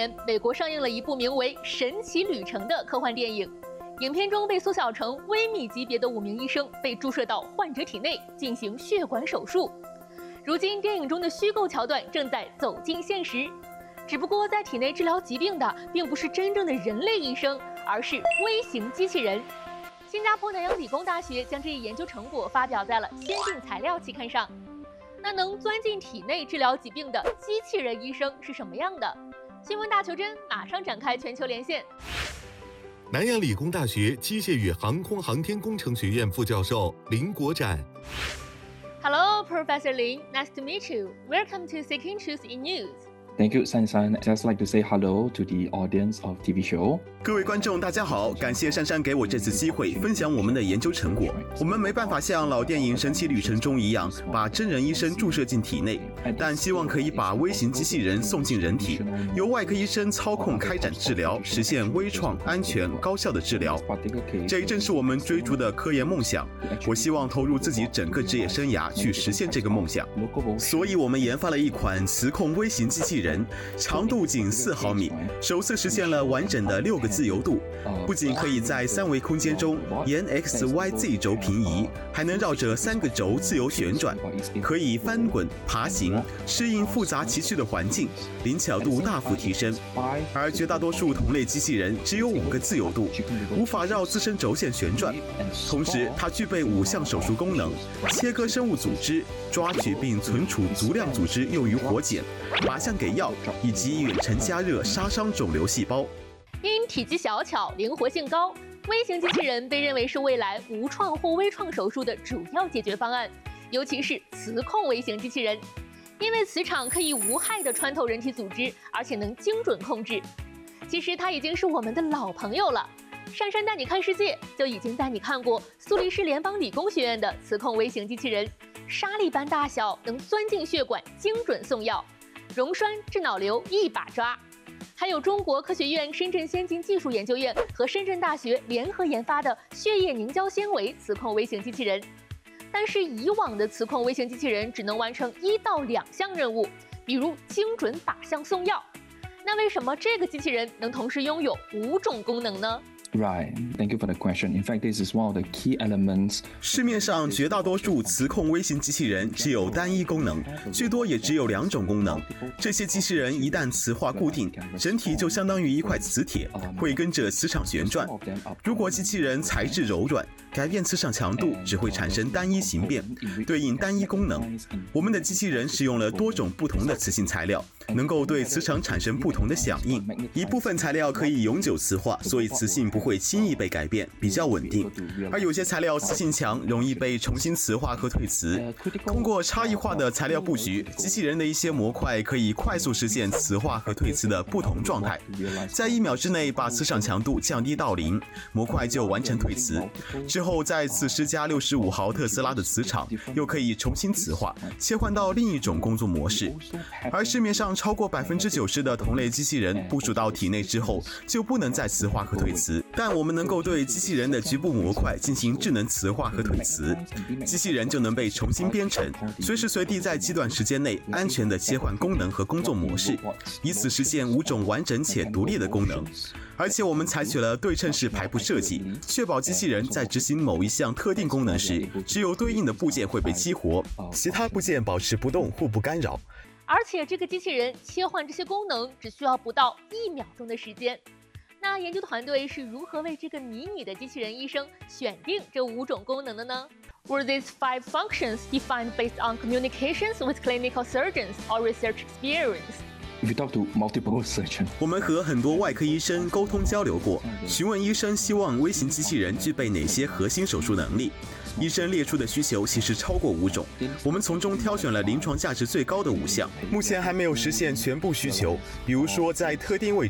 年，美国上映了一部名为《神奇旅程》的科幻电影。影片中被缩小成微米级别的5名医生被注射到患者体内进行血管手术。如今，电影中的虚构桥段正在走进现实。只不过，在体内治疗疾病的并不是真正的人类医生，而是微型机器人。新加坡南洋理工大学将这一研究成果发表在了《先进材料》期刊上。那能钻进体内治疗疾病的机器人医生是什么样的？新闻大求真马上展开全球连线。 南洋理工大学机械与航空航天工程学院副教授林国展。 Hello, Professor Lin. Nice to meet you. Welcome to Seeking Truth in News. Thank you, San. Just like to say hello to the audience of TV show. 各位观众，大家好！感谢珊珊给我这次机会分享我们的研究成果。我们没办法像老电影《神奇旅程》中一样，把真人医生注射进体内，但希望可以把微型机器人送进人体，由外科医生操控开展治疗，实现微创、安全、高效的治疗。这正是我们追逐的科研梦想。我希望投入自己整个职业生涯去实现这个梦想。所以我们研发了一款磁控微型机器人，长度仅4毫米，首次实现了完整的6个自由度，不仅可以在3维空间中沿 X、Y、Z 轴平移，还能绕着3个轴自由旋转，可以翻滚、爬行，适应复杂崎岖的环境，灵巧度大幅提升。而绝大多数同类机器人只有5个自由度，无法绕自身轴线旋转。同时，它具备5项手术功能：切割生物组织、抓取并存储足量组织用于活检、靶向给药，以及远程加热杀伤肿瘤细胞。 因体积小巧、灵活性高，微型机器人被认为是未来无创或微创手术的主要解决方案，尤其是磁控微型机器人，因为磁场可以无害地穿透人体组织，而且能精准控制。其实它已经是我们的老朋友了。珊珊带你看世界就已经带你看过苏黎世联邦理工学院的磁控微型机器人，沙粒般大小，能钻进血管，精准送药，溶栓治脑瘤一把抓。还有中国科学院深圳先进技术研究院和深圳大学联合研发的血液凝胶纤维磁控微型机器人。但是以往的磁控微型机器人只能完成1到2项任务，比如精准靶向送药。那为什么这个机器人能同时拥有5种功能呢 Right. Thank you for the question. In fact, this is one of the key elements. 市面上绝大多数磁控微型机器人只有单一功能，最多也只有2种功能。这些机器人一旦磁化固定，整体就相当于一块磁铁，会跟着磁场旋转。如果机器人材质柔软，改变磁场强度只会产生单一形变，对应单一功能。我们的机器人使用了多种不同的磁性材料，能够对磁场产生不同的响应。一部分材料可以永久磁化，所以磁性不会轻易被改变，比较稳定。而有些材料磁性强，容易被重新磁化和退磁。通过差异化的材料布局，机器人的一些模块可以快速实现磁化和退磁的不同状态，在1秒之内把磁场强度降低到0，模块就完成退磁。之后再次施加65毫特斯拉的磁场，又可以重新磁化，切换到另一种工作模式。而市面上超过90%的同类机器人部署到体内之后，就不能再磁化和退磁。但我们能够对机器人的局部模块进行智能磁化和退磁，机器人就能被重新编程，随时随地在极短时间内安全地切换功能和工作模式，以此实现5种完整且独立的功能。而且我们采取了对称式排布设计，确保机器人在执行某一项特定功能时，只有对应的部件会被激活，其他部件保持不动，互不干扰。 而且这个机器人切换这些功能只需要不到1秒钟的时间。那研究团队是如何为这个迷你的机器人医生选定这5种功能的呢？ Were these 5 functions defined based on communications with clinical surgeons or research experience?If you talk to multiple surgeons, 我们和很多外科医生沟通交流过，询问医生希望微型机器人具备哪些核心手术能力。医生列出的需求其实超过5种，我们从中挑选了临床价值最高的5项，目前还没有实现全部需求。比如说，在特定位